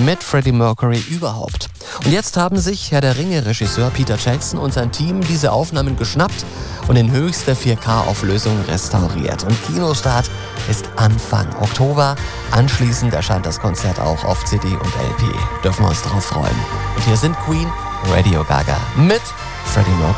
mit Freddie Mercury überhaupt. Und jetzt haben sich Herr der Ringe-Regisseur Peter Jackson und sein Team diese Aufnahmen geschnappt und in höchster 4K-Auflösung restauriert. Und Kinostart ist Anfang Oktober. Anschließend erscheint das Konzert auch auf CD und LP. Dürfen wir uns darauf freuen. Und hier sind Queen, Radio Gaga mit Freddie Mercury.